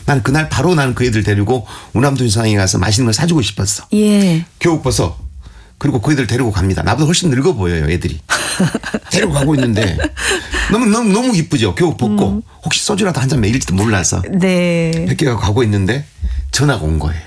나는 그날 바로 나는 그 애들 데리고 우남동상에 가서 맛있는 걸 사주고 싶었어. 예. 교복 벗어. 그리고 그 애들 데리고 갑니다. 나보다 훨씬 늙어 보여요, 애들이. 데리고 가고 있는데 너무 기쁘죠. 교복 벗고 혹시 소주라도 한 잔 먹일지도 몰라서. 네. 백개가 가고 있는데 전화가 온 거예요.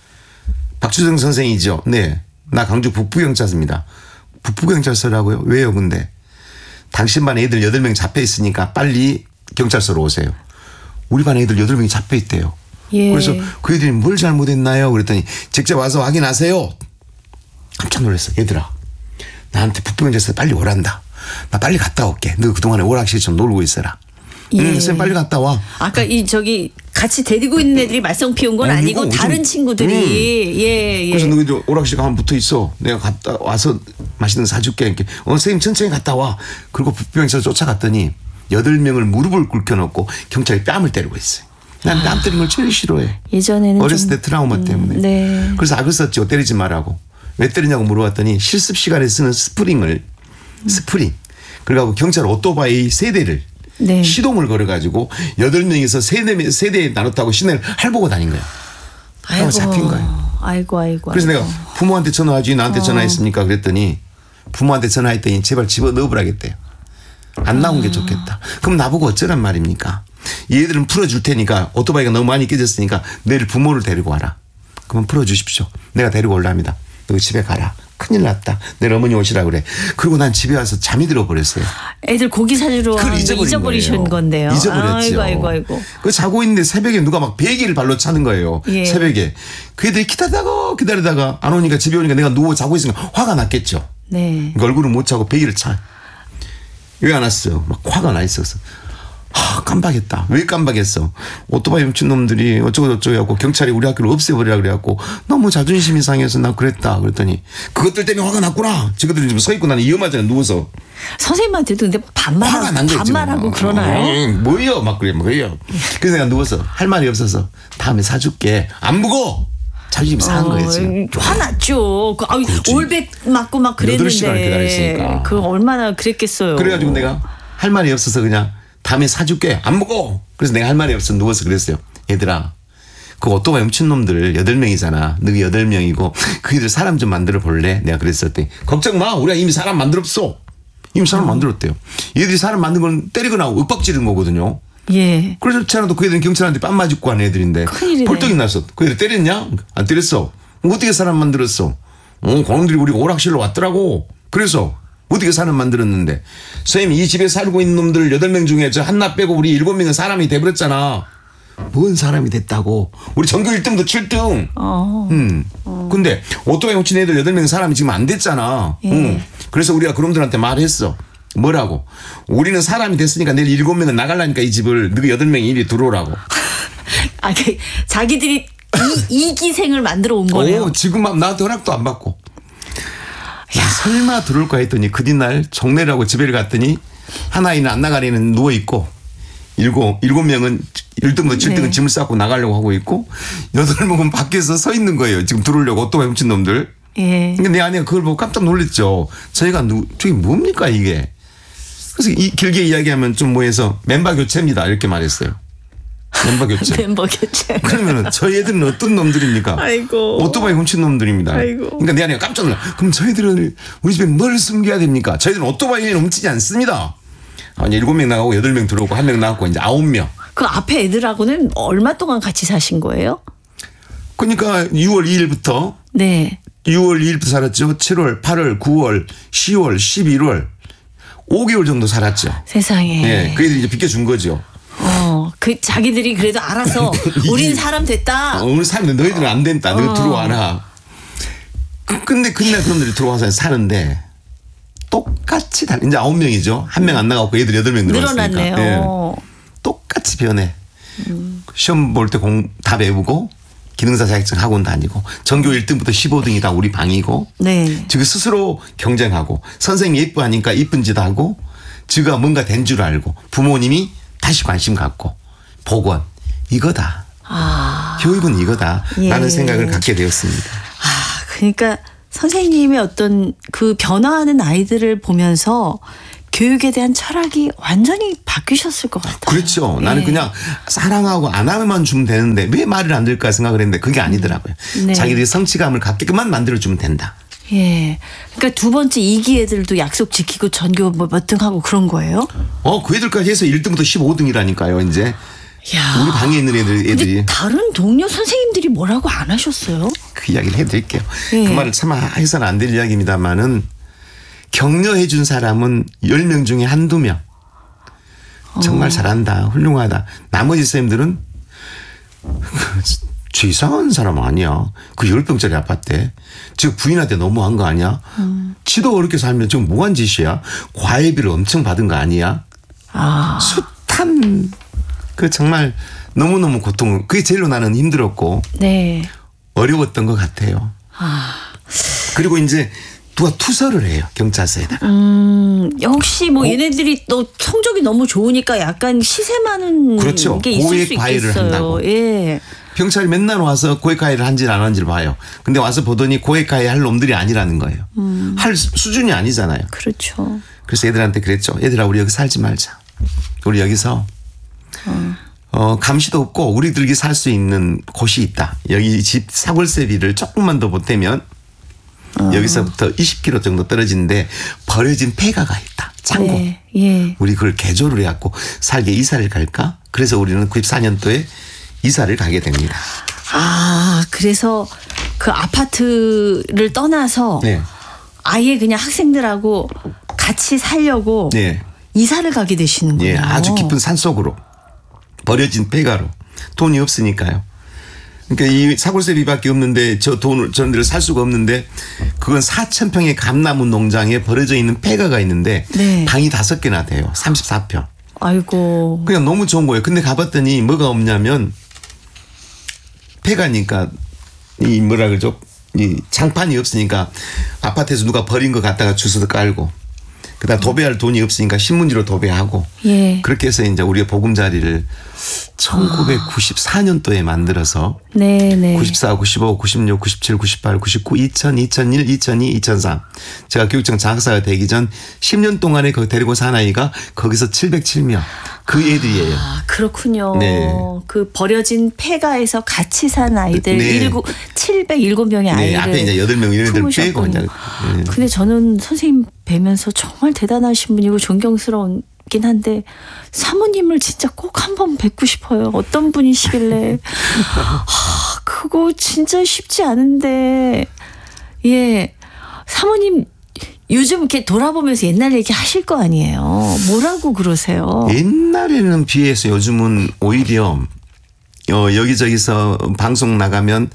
박주정 선생이죠. 네. 나 강주 북부경찰서입니다. 북부경찰서라고요? 왜요, 근데? 당신 반 애들 8명 잡혀 있으니까 빨리 경찰서로 오세요. 우리 반 애들 8명이 잡혀 있대요. 예. 그래서 그 애들이 뭘 잘못했나요? 그랬더니 직접 와서 확인하세요. 깜짝 놀랐어. 얘들아, 나한테 북부경찰서 빨리 오란다. 나 빨리 갔다 올게. 너 그동안에 오락실 좀 놀고 있어라. 예. 쌤 빨리 갔다 와. 아까 같이 데리고 있는 애들이 말썽 피운 건 아니고 다른 친구들이. 예. 그래서 너희들 오락실 가면 붙어 있어. 내가 갔다 와서 맛있는 거 사줄게. 이렇게. 선생님 천천히 갔다 와. 그리고 북부경찰서 쫓아갔더니 8명을 무릎을 꿇혀놓고 경찰이 뺨을 때리고 있어요. 난 뺨 때리는 걸 제일 싫어해. 예전에는 어렸을 때 트라우마 때문에. 네. 그래서 악을 썼죠. 때리지 말라고. 왜 때리냐고 물어봤더니 실습 시간에 쓰는 스프링. 그래가지고 경찰 오토바이 3대를 네. 시동을 걸어가지고 8명이서 3대에 나눴다고 시내를 할보고 다닌 거야. 아이고. 잡힌 거예요. 아이고. 그래서 내가 부모한테 전화하지 나한테 전화했습니까? 그랬더니 부모한테 전화했더니 제발 집어넣으라겠대요. 안 나온 게 좋겠다. 그럼 나보고 어쩌란 말입니까? 얘들은 풀어줄 테니까 오토바이가 너무 많이 깨졌으니까 내일 부모를 데리고 와라. 그러면 풀어주십시오. 내가 데리고 올랍니다. 너 집에 가라. 큰일 났다. 내일 어머니 오시라 그래. 그리고 난 집에 와서 잠이 들어버렸어요. 애들 고기 사주러 잊어버리신 건데요. 잊어버렸죠. 아이고. 그 자고 있는데 새벽에 누가 막 베개를 발로 차는 거예요. 예. 새벽에. 그 애들이 기다리다가 안 오니까 집에 오니까 내가 누워 자고 있으니까 화가 났겠죠. 네. 그러니까 얼굴을 못 차고 베개를 차. 왜 안 왔어? 막 화가 나 있어서. 깜빡했다. 왜 깜빡했어? 오토바이 훔친 놈들이 어쩌고 해갖고 경찰이 우리 학교를 없애버리라 그래갖고 너무 자존심이 상해서 나 그랬다. 그랬더니 그것들 때문에 화가 났구나. 저것들이 지금 서 있고 나는 위험하잖아. 누워서. 선생님한테도 근데 반말하고 그러나요? 뭐예요? 막 그래. 뭐예요? 그래서 내가 누워서 할 말이 없어서 다음에 사줄게. 안 무거. 자존심이 상한 거예요 지금. 화났죠. 올백 맞고 막 그랬는데. 8시간을 기다렸으니까. 그 얼마나 그랬겠어요. 그래가지고 내가 할 말이 없어서 그냥 다음에 사줄게. 안 먹어. 그래서 내가 할 말이 없어서 누워서 그랬어요. 얘들아, 그 오토바이 훔친 놈들 8명이잖아. 너희 8명이고 그들 사람 좀 만들어 볼래? 내가 그랬을 때 걱정 마. 우리가 이미 사람 만들었어. 이미 사람 만들었대요. 얘들이 사람 만든 건 때리거나 윽박지른 거거든요. 예. 그래서 쟤네도 그 애들은 경찰한테 뺨 맞고 한 애들인데 큰일이네. 벌떡이 났어. 그 애들 때렸냐? 안 때렸어. 어떻게 사람 만들었어? 그놈들이 우리가 오락실로 왔더라고. 그래서 어떻게 사람 만들었는데. 선생님 이 집에 살고 있는 놈들 8명 중에 저 한나 빼고 우리 7명은 사람이 돼버렸잖아. 뭔 사람이 됐다고. 우리 전교 1등도 7등. 근데 오토바이 훔친 애들 8명 사람이 지금 안 됐잖아. 예. 그래서 우리가 그놈들한테 말했어. 뭐라고? 우리는 사람이 됐으니까 내일 7명은 나가려니까 이 집을 너희 8명이 이리 들어오라고. 자기들이 이기생을 만들어 온 거네요. 지금 나한테 허락도 안 받고. 설마 들어올까 했더니 그 뒷날 정례라고 집에 갔더니 하나이는 안 나가려는 누워있고 7명은 1등과 7등은 네. 짐을 싸고 나가려고 하고 있고 8명은 밖에서 서 있는 거예요. 지금 들어오려고 오토바이 훔친 놈들. 예. 근데 내 아내가 그걸 보고 깜짝 놀랐죠. 저희가 저게 뭡니까 이게. 그래서 길게 이야기하면 좀 뭐해서 멤버 교체입니다. 이렇게 말했어요. 멤버 교체. 멤버 교체. 그러면 저희 애들은 어떤 놈들입니까? 아이고. 오토바이 훔친 놈들입니다. 아이고. 그러니까 내 아내가 깜짝 놀라. 그럼 저희들은 우리 집에 뭘 숨겨야 됩니까? 저희들은 오토바이는 훔치지 않습니다. 이제 7명 나가고 8명 들어오고 1명 나갔고 이제 9명. 그 앞에 애들하고는 얼마 동안 같이 사신 거예요? 그러니까 6월 2일부터 네. 6월 2일부터 살았죠. 7월, 8월, 9월, 10월, 11월 5개월 정도 살았죠. 세상에. 네, 그 애들이 이제 비켜준 거죠. 그 자기들이 그래도 알아서 우린 사람 됐다. 우리 사람들 너희들은 안 된다. 너희 들어와라. 근데 그날 그놈들이 들어와서 사는데 똑같이 이제 9명이죠. 1명 안 나가고 애들 8명 들어왔으니까. 늘어났네요. 네. 똑같이 변해. 시험 볼 때 다 배우고 기능사 자격증 학원 다니고 전교 1등부터 15등이 다 우리 방이고 네. 지가 스스로 경쟁하고 선생님이 예뻐하니까 이쁜 짓 하고 지가 뭔가 된 줄 알고 부모님이 다시 관심 갖고 복원 이거다. 교육은 이거다. 예. 라는 생각을 갖게 되었습니다. 그러니까 선생님의 어떤 그 변화하는 아이들을 보면서 교육에 대한 철학이 완전히 바뀌셨을 것 같아요. 그렇죠. 예. 나는 그냥 사랑하고 안하면 주면 되는데 왜 말을 안 들을까 생각을 했는데 그게 아니더라고요. 네. 자기들이 성취감을 갖게끔만 만들어주면 된다. 예. 그러니까 두 번째 2기 애들도 약속 지키고 전교 뭐 몇 등 하고 그런 거예요? 그 애들까지 해서 1등부터 15등이라니까요. 이제 야. 우리 방에 있는 애들이. 근데 다른 동료 선생님들이 뭐라고 안 하셨어요? 그 이야기를 해드릴게요. 예. 그 말을 차마 해서는 안 될 이야기입니다만은 격려해 준 사람은 10명 중에 한두 명. 정말 잘한다. 훌륭하다. 나머지 선생님들은 저 이상한 사람 아니야. 그 10평짜리 아파트에. 저 부인한테 너무한 거 아니야? 지도 어렵게 살면 지금 뭐한 짓이야? 과외비를 엄청 받은 거 아니야? 아. 숱한 그 정말 너무너무 고통. 그게 제일로 나는 힘들었고 네. 어려웠던 것 같아요. 그리고 이제 누가 투서를 해요. 경찰서에다가. 혹시 뭐 얘네들이 또 성적이 너무 좋으니까 약간 시세 많은 그렇죠. 게 있을 고액 수 과외를 있겠어요. 한다고. 예. 경찰이 맨날 와서 고액 과외를 한지를 안 한지를 봐요. 근데 와서 보더니 고액 과외 할 놈들이 아니라는 거예요. 할 수준이 아니잖아요. 그렇죠. 그래서 애들한테 그랬죠. 얘들아 우리 여기 살지 말자. 우리 여기서 감시도 없고 우리들이 살 수 있는 곳이 있다. 여기 집 사골세비를 조금만 더 보태면 여기서부터 20km 정도 떨어진데 버려진 폐가가 있다. 창고. 네. 예. 우리 그걸 개조를 해갖고 살게 이사를 갈까? 그래서 우리는 94년도에 이사를 가게 됩니다. 아, 그래서 그 아파트를 떠나서 네. 아예 그냥 학생들하고 같이 살려고 네. 이사를 가게 되시는군요. 예, 아주 깊은 산속으로 버려진 폐가로 돈이 없으니까요. 그러니까 이 사골세비밖에 없는데 저 돈을 저런데를 살 수가 없는데 그건 4,000평의 감나무 농장에 버려져 있는 폐가가 있는데 네. 방이 5개나 돼요. 34평. 아이고. 그냥 너무 좋은 거예요. 근데 가봤더니 뭐가 없냐면 폐가니까 이 뭐라 그러죠? 이 장판이 없으니까 아파트에서 누가 버린 거 갖다가 주워서 깔고 그다음 도배할 돈이 없으니까 신문지로 도배하고 예. 그렇게 해서 이제 우리가 보금자리를 1994년도에 만들어서 네네. 94, 95, 96, 97, 98, 99, 2000, 2001, 2002, 2003 제가 교육청 장사가 되기 전 10년 동안에 거기 데리고 산 아이가 거기서 707명 그 애들이에요. 아, 그렇군요. 네. 그 버려진 폐가에서 같이 산 아이들 네. 707명의 아이들. 네, 앞에 이제 8명 이런 애들 빼고 이제. 네. 근데 저는 선생님 뵈면서 정말 대단하신 분이고 존경스러운긴 한데 사모님을 진짜 꼭 한번 뵙고 싶어요. 어떤 분이시길래. 그거 진짜 쉽지 않은데. 예. 사모님 요즘 이렇게 돌아보면서 옛날 얘기 하실 거 아니에요. 뭐라고 그러세요? 옛날에는 비해서 요즘은 오히려 여기저기서 방송 나가면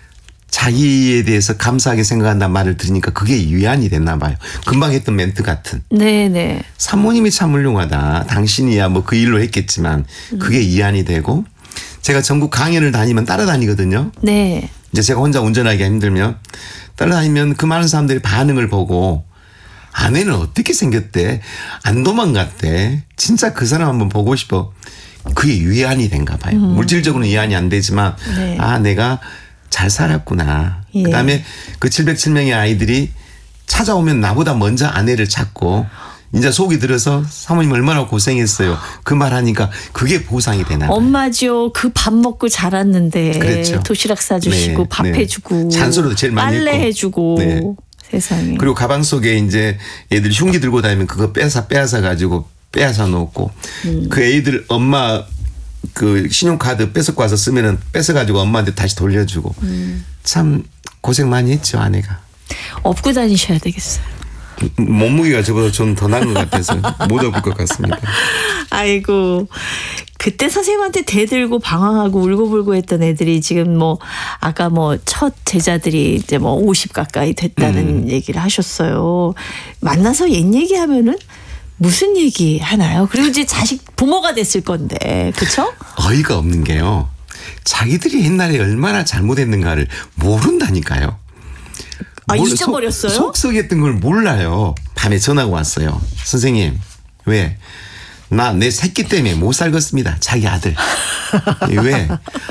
자기에 대해서 감사하게 생각한다는 말을 들으니까 그게 위안이 됐나 봐요. 금방 했던 멘트 같은. 네네. 사모님이 참 훌륭하다. 당신이야 뭐 그 일로 했겠지만 그게 위안이 되고 제가 전국 강연을 다니면 따라다니거든요. 네. 이제 제가 혼자 운전하기가 힘들면 따라다니면 그 많은 사람들이 반응을 보고 아내는 어떻게 생겼대? 안 도망갔대? 진짜 그 사람 한번 보고 싶어. 그게 위안이 된가 봐요. 물질적으로는 위안이 안 되지만 네. 아 내가 잘 살았구나. 예. 그다음에 그 707명의 아이들이 찾아오면 나보다 먼저 아내를 찾고 이제 속이 들어서 사모님 얼마나 고생했어요. 그 말하니까 그게 보상이 되나 봐요. 엄마죠. 그 밥 먹고 자랐는데 그렇죠. 도시락 싸주시고 네, 밥 네. 해주고 잔소리도 제일 많이 빨래 했고. 해주고 네. 세상에. 그리고 가방 속에 이제 애들이 흉기 들고 다니면 그거 빼앗아 가지고 빼앗아 놓고 그 애들 엄마 그 신용카드 뺏어고 와서 쓰면은 뺏어 가지고 엄마한테 다시 돌려주고 참 고생 많이 했죠 아내가. 업고 다니셔야 되겠어요. 몸무게가 저보다 좀 더 나은 것 같아서 못 업을 것 같습니다. 아이고. 그때 선생님한테 대들고 방황하고 울고불고 했던 애들이 지금 뭐 아까 뭐 첫 제자들이 이제 뭐 50 가까이 됐다는 얘기를 하셨어요. 만나서 옛 얘기하면은 무슨 얘기 하나요? 그리고 이제 자식 부모가 됐을 건데 그렇죠? 어이가 없는 게요. 자기들이 옛날에 얼마나 잘못했는가를 모른다니까요. 아, 잊어버렸어요? 속썩였던 걸 몰라요. 밤에 전화가 왔어요. 선생님 왜? 나 내 새끼 때문에 못 살겠습니다. 자기 아들. 왜?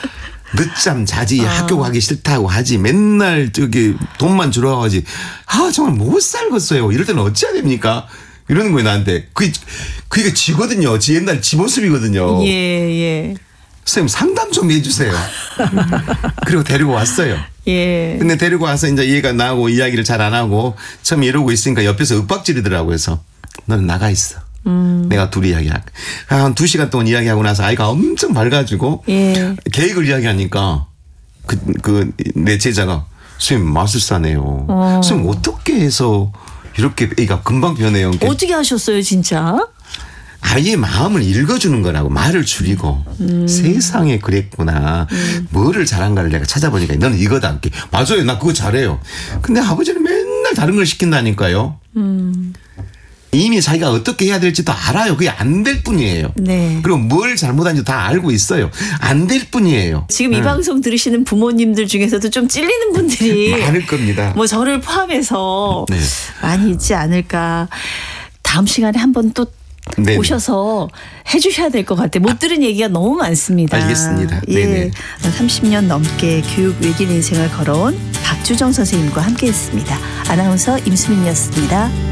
늦잠 자지 학교 가기 싫다고 하지 맨날 저기 돈만 주러 가지. 아 정말 못 살겠어요. 이럴 때는 어찌해야 됩니까? 이러는 거예요, 나한테. 그게 지거든요. 지 옛날 지 모습이거든요. 예. 선생님 상담 좀 해주세요. 그리고 데리고 왔어요. 예. 근데 데리고 와서 이제 얘가 나하고 이야기를 잘 안 하고 처음에 이러고 있으니까 옆에서 윽박지르더라고요. 그래서 너는 나가 있어. 내가 둘이 이야기할게. 한 2시간 동안 이야기하고 나서 아이가 엄청 밝아지고 예. 계획을 이야기하니까 내 제자가 선생님 마술사네요. 선생님 어떻게 해서 이렇게 애가 금방 변해요. 어떻게 하셨어요, 진짜? 아이의 마음을 읽어주는 거라고 말을 줄이고 세상에 그랬구나. 뭐를 잘한가를 내가 찾아보니까 너는 이거다. 맞아요. 나 그거 잘해요. 근데 아버지는 맨날 다른 걸 시킨다니까요. 이미 자기가 어떻게 해야 될지도 알아요. 그게 안 될 뿐이에요. 네. 그리고 뭘 잘못한지 다 알고 있어요. 안 될 뿐이에요. 지금 이 방송 들으시는 부모님들 중에서도 좀 찔리는 분들이 많을 겁니다. 뭐 저를 포함해서 네. 많이 있지 않을까. 다음 시간에 한번 또 네네. 오셔서 해주셔야 될 것 같아요. 못 들은 얘기가 너무 많습니다. 알겠습니다. 예, 네네. 30년 넘게 교육 외길 인생을 걸어온 박주정 선생님과 함께했습니다. 아나운서 임수민이었습니다.